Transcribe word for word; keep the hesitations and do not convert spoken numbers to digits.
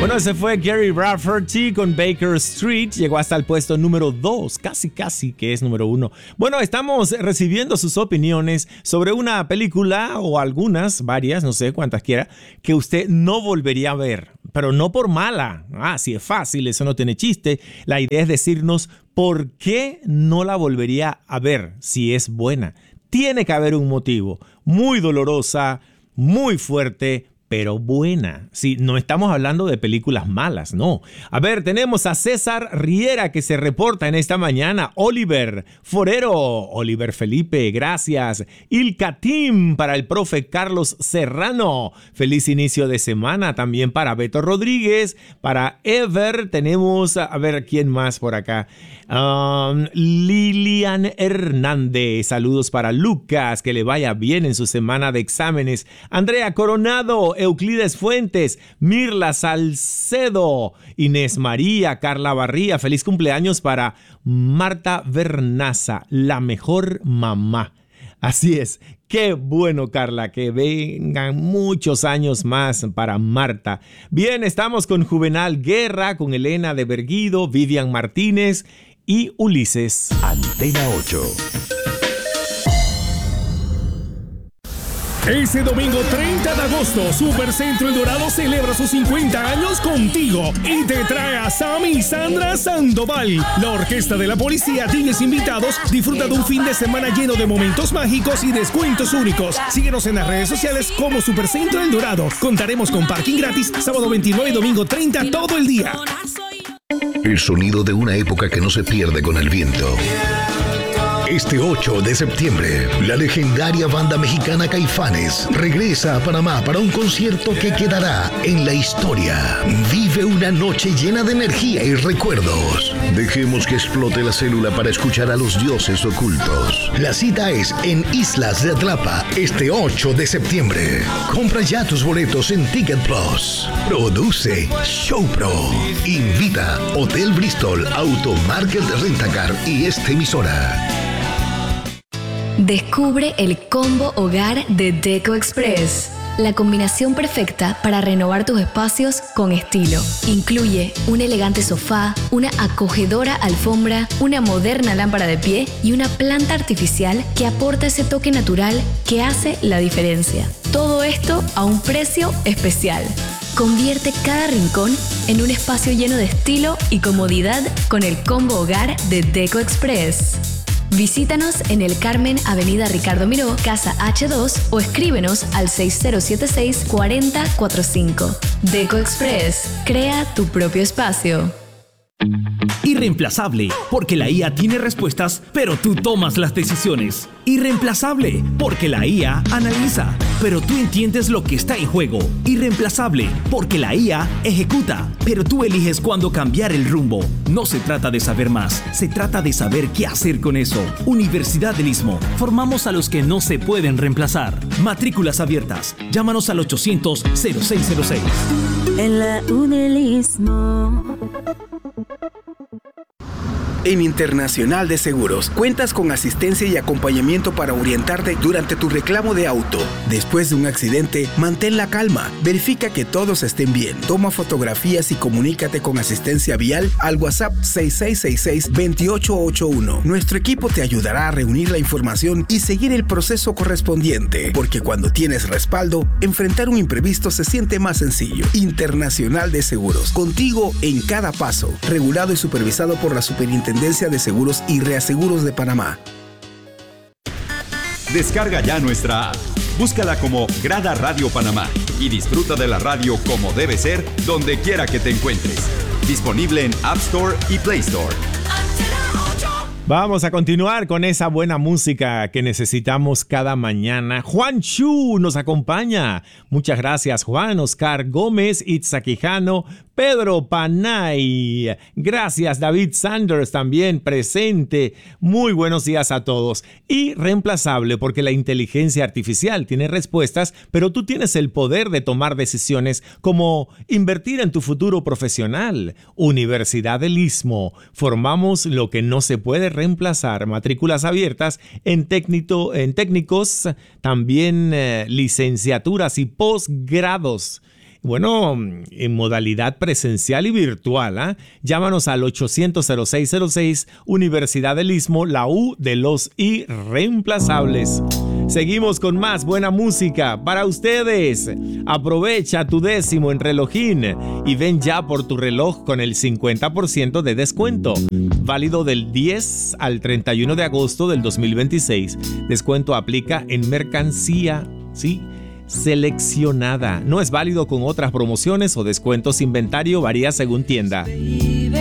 Bueno, ese fue Gary Rafferty con Baker Street. Llegó hasta el puesto número dos, casi casi que es número uno. Bueno, estamos recibiendo sus opiniones sobre una película o algunas, varias, no sé cuántas quiera, que usted no volvería a ver, pero no por mala. Ah, sí es fácil, eso no tiene chiste. La idea es decirnos por qué no la volvería a ver si es buena. Tiene que haber un motivo. Muy dolorosa, muy fuerte, pero buena. Sí, no estamos hablando de películas malas, no. A ver, tenemos a César Riera que se reporta en esta mañana. Oliver Forero, Oliver Felipe, gracias. Ilka Tim para el profe Carlos Serrano. Feliz inicio de semana también para Beto Rodríguez. Para Ever tenemos, a ver, ¿quién más por acá? Um, Lilian Hernández. Saludos para Lucas, que le vaya bien en su semana de exámenes. Andrea Coronado, Euclides Fuentes, Mirla Salcedo, Inés María, Carla Barría. Feliz cumpleaños para Marta Vernaza, la mejor mamá. Así es, qué bueno, Carla, que vengan muchos años más para Marta. Bien, estamos con Juvenal Guerra, con Elena de Berguido, Vivian Martínez y Ulises. Antena ocho. Este domingo treinta de agosto, Supercentro El Dorado celebra sus cincuenta años contigo y te trae a Sammy y Sandra Sandoval. La Orquesta de la Policía, D Js invitados, disfruta de un fin de semana lleno de momentos mágicos y descuentos únicos. Síguenos en las redes sociales como Supercentro El Dorado. Contaremos con parking gratis sábado veintinueve y domingo treinta todo el día. El sonido de una época que no se pierde con el viento. Este ocho de septiembre, la legendaria banda mexicana Caifanes regresa a Panamá para un concierto que quedará en la historia. Vive una noche llena de energía y recuerdos. Dejemos que explote la célula para escuchar a los dioses ocultos. La cita es en Islas de Atlapa, este ocho de septiembre. Compra ya tus boletos en Ticket Plus. Produce Showpro. Invita Hotel Bristol, Automarket Rentacar y esta emisora. Descubre el combo hogar de Deco Express. La combinación perfecta para renovar tus espacios con estilo. Incluye un elegante sofá, una acogedora alfombra, una moderna lámpara de pie y una planta artificial que aporta ese toque natural que hace la diferencia. Todo esto a un precio especial. Convierte cada rincón en un espacio lleno de estilo y comodidad con el combo hogar de Deco Express. Visítanos en El Carmen, Avenida Ricardo Miró, Casa H dos o escríbenos al seis cero siete seis, cuatro cero cuatro cinco. Deco Express, crea tu propio espacio. Irreemplazable, porque la I A tiene respuestas, pero tú tomas las decisiones. Irreemplazable, porque la I A analiza, pero tú entiendes lo que está en juego. Irreemplazable, porque la I A ejecuta, pero tú eliges cuándo cambiar el rumbo. No se trata de saber más, se trata de saber qué hacer con eso. Universidad del Istmo, formamos a los que no se pueden reemplazar. Matrículas abiertas, llámanos al ochocientos, cero seis cero seis. En la U del Istmo. En Internacional de Seguros, cuentas con asistencia y acompañamiento para orientarte durante tu reclamo de auto. Después de un accidente, mantén la calma, verifica que todos estén bien, toma fotografías y comunícate con asistencia vial al WhatsApp seis seis seis seis, dos ocho ocho uno. Nuestro equipo te ayudará a reunir la información y seguir el proceso correspondiente, porque cuando tienes respaldo, enfrentar un imprevisto se siente más sencillo. Internacional de Seguros, contigo en cada paso, regulado y supervisado por la Superintendencia de Seguros y Reaseguros de Panamá. Descarga ya nuestra app. Búscala como Grada Radio Panamá y disfruta de la radio como debe ser, donde quiera que te encuentres. Disponible en App Store y Play Store. Vamos a continuar con esa buena música que necesitamos cada mañana. Juan Chu nos acompaña. Muchas gracias, Juan. Oscar Gómez, Itza Quijano, Pedro Panay. Gracias, David Sanders también presente. Muy buenos días a todos. Irreemplazable, porque la inteligencia artificial tiene respuestas, pero tú tienes el poder de tomar decisiones como invertir en tu futuro profesional. Universidad del Istmo. Formamos lo que no se puede reemplazar. Matrículas abiertas en, técnico, en técnicos, también eh, licenciaturas y posgrados. Bueno, en modalidad presencial y virtual. ¿eh? Llámanos al ochocientos cero seis cero seis, Universidad del Istmo, la U de los irreemplazables. Seguimos con más buena música para ustedes. Aprovecha tu décimo en Relojín y ven ya por tu reloj con el cincuenta por ciento de descuento. Válido del diez al treinta y uno de agosto del dos mil veintiséis. Descuento aplica en mercancía, ¿sí? seleccionada. No es válido con otras promociones o descuentos. Inventario varía según tienda.